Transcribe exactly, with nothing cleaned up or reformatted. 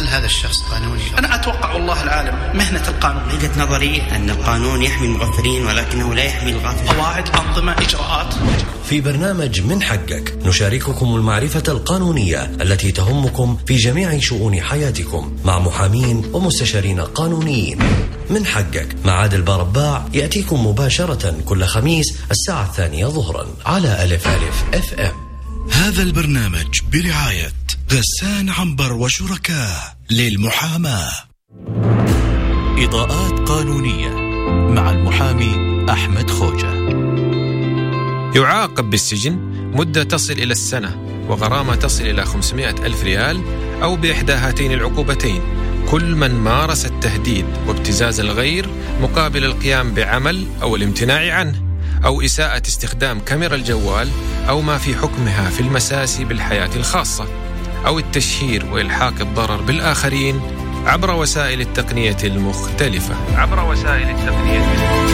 هل هذا الشخص قانوني؟ أنا أتوقع والله العالم مهنة القانون. وجهة نظري أن القانون يحمي المغفلين ولكنه لا يحمي الغافلين. قواعد، أنظمة، إجراءات. في برنامج من حقك نشارككم المعرفة القانونية التي تهمكم في جميع شؤون حياتكم مع محامين ومستشارين قانونيين. من حقك مع عادل بارباع يأتيكم مباشرة كل خميس الساعة الثانية ظهرا على ألف ألف اف ام. هذا البرنامج برعاية غسان عنبر وشركاه للمحاماة. إضاءات قانونية مع المحامي أحمد خوجة. يعاقب بالسجن مدة تصل إلى السنة وغرامة تصل إلى خمسمائة ألف ريال أو بإحدى هاتين العقوبتين كل من مارس التهديد وابتزاز الغير مقابل القيام بعمل أو الامتناع عنه أو إساءة استخدام كاميرا الجوال أو ما في حكمها في المساس بالحياة الخاصة أو التشهير وإلحاق الضرر بالآخرين عبر وسائل التقنية المختلفة عبر وسائل التقنية المختلفة.